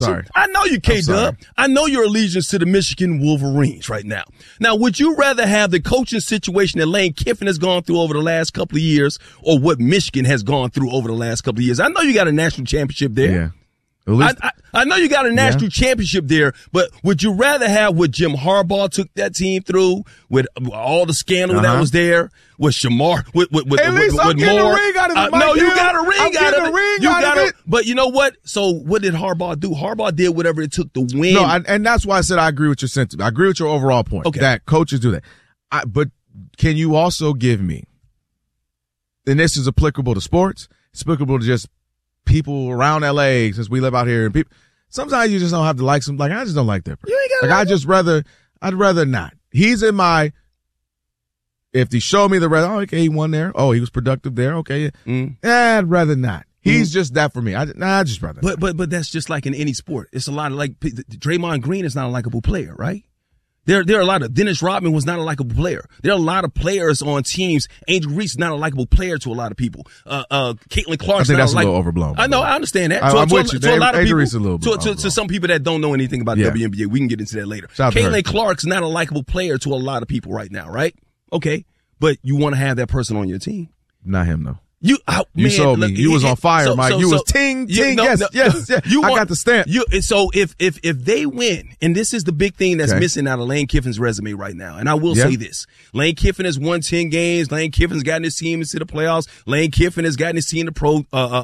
sorry. I know you, K-Dub. I know your allegiance to the Michigan Wolverines right now. Now, would you rather have the coaching situation that Lane Kiffin has gone through over the last couple of years or what Michigan has gone through over the last couple of years? I know you got a national championship there. Yeah. I know you got a national championship there, but would you rather have what Jim Harbaugh took that team through with all the scandal that was there, with Shamar, with Moore? No, you got a ring out of it. You got it. But you know what? So what did Harbaugh do? Harbaugh did whatever it took to win. No, and that's why I said I agree with your sentiment. I agree with your overall point that coaches do that. But can you also give me, and this is applicable to sports, it's applicable to just people around LA since we live out here, and people sometimes you just don't have to like some. Like I just don't like that person. You ain't gotta I'd rather not. He's in my. If he showed me the red, okay, he won there. Oh, he was productive there. Okay, I'd rather not. He's just that for me. I just rather. But that's just like in any sport. It's a lot of like Draymond Green is not a likable player, right? There are a lot of Dennis Rodman was not a likable player. There are a lot of players on teams. Angel Reese is not a likable player to a lot of people. Caitlin Clark's I think not that's a little overblown. I know, I understand that. I'm with you. To a lot of people, Reese a little to some people that don't know anything about WNBA, we can get into that later. Caitlin Clark's not a likable player to a lot of people right now, right? Okay, but you want to have that person on your team. Not him though. You sold me. You was on fire, Mike. You was ting. Yes. I got the stamp. So if they win, and this is the big thing that's missing out of Lane Kiffin's resume right now, and I will say this: Lane Kiffin has won 10 games. Lane Kiffin's gotten his team into the playoffs. Lane Kiffin has gotten his team to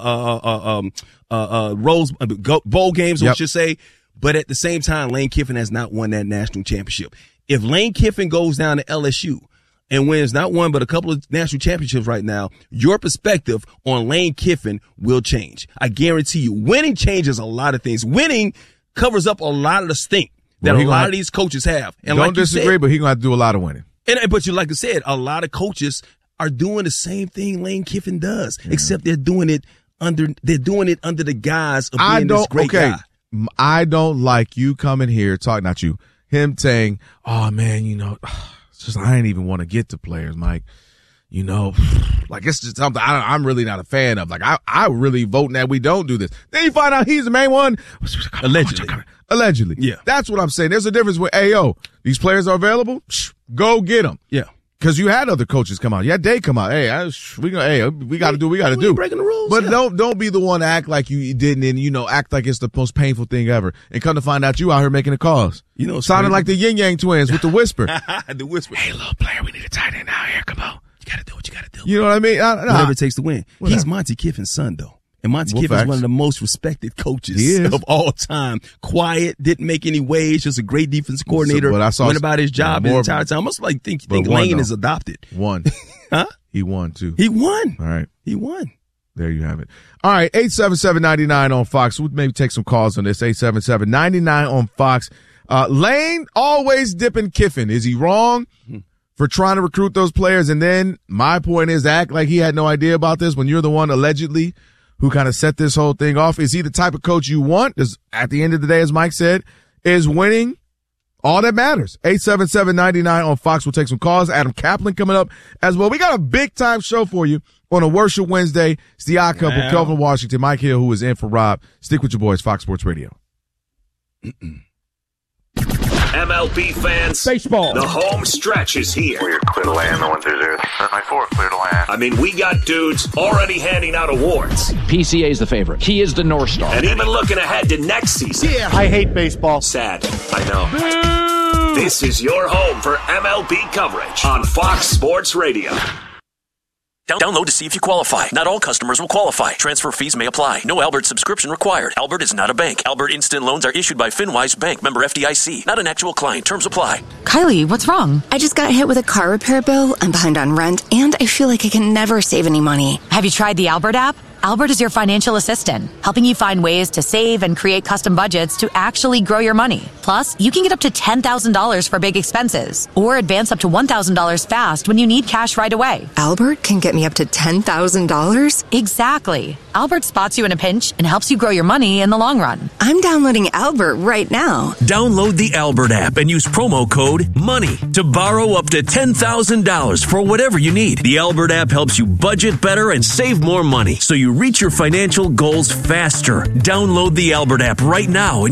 Rose Bowl games, I should say. But at the same time, Lane Kiffin has not won that national championship. If Lane Kiffin goes down to LSU and wins not one but a couple of national championships right now, your perspective on Lane Kiffin will change. I guarantee you. Winning changes a lot of things. Winning covers up a lot of the stink that a lot of these coaches have. And don't disagree, but he's going to have to do a lot of winning. But like I said, a lot of coaches are doing the same thing Lane Kiffin does, except they're doing it under the guise of being this great guy. I don't like you coming here, him saying, oh man, just I ain't even want to get to players, Mike. Like it's just something I'm really not a fan of. Like I really voting that we don't do this. Then you find out he's the main one. Allegedly. Yeah. That's what I'm saying. There's a difference with, these players are available. Go get them. Yeah. Because you had other coaches come out. You had Day come out. We got to do what we got to do. Breaking the rules. But don't be the one to act like you didn't and, act like it's the most painful thing ever. And come to find out you out here making the calls. Sounding like the Yin Yang twins with the whisper. The whisper. Hey, little player, we need a tight end out here. Come on. You got to do what you got to do. You know what I mean? Whatever it takes to win. He's Monty Kiffin's son, though. And Monty Kiffin is one of the most respected coaches of all time. Quiet, didn't make any waves, just a great defense coordinator. Went about his job the entire time. I must think Lane is adopted. Won. Huh? He won, too. He won. All right. He won. There you have it. All right, 877-99 on Fox. We'll maybe take some calls on this. 877-99 on Fox. Lane always dipping Kiffin. Is he wrong for trying to recruit those players? And then my point is to act like he had no idea about this when you're the one allegedly who kind of set this whole thing off. Is he the type of coach you want? At the end of the day, as Mike said, is winning all that matters. 877-99 on Fox. We'll take some calls. Adam Kaplan coming up as well. We got a big-time show for you on a Worship Wednesday. It's the Odd Couple, Kelvin Washington, Mike Hill, who is in for Rob. Stick with your boys, Fox Sports Radio. MLB fans, baseball. The home stretch is here. We're clear to land, the 1-2-0. 9-4, clear to land. I mean, we got dudes already handing out awards. PCA is the favorite. He is the North Star. And even looking ahead to next season. Yeah, I hate baseball. Sad, I know. This is your home for MLB coverage on Fox Sports Radio. Download to see if you qualify. Not all customers will qualify. Transfer fees may apply. No Albert subscription required. Albert is not a bank. Albert Instant Loans are issued by FinWise Bank, member FDIC. Not an actual client. Terms apply. Kylie, what's wrong? I just got hit with a car repair bill. I'm behind on rent, and I feel like I can never save any money. Have you tried the Albert app? Albert is your financial assistant, helping you find ways to save and create custom budgets to actually grow your money. Plus, you can get up to $10,000 for big expenses or advance up to $1,000 fast when you need cash right away. Albert can get me up to $10,000? Exactly. Albert spots you in a pinch and helps you grow your money in the long run. I'm downloading Albert right now. Download the Albert app and use promo code MONEY to borrow up to $10,000 for whatever you need. The Albert app helps you budget better and save more money so you reach your financial goals faster. Download the Albert app right now and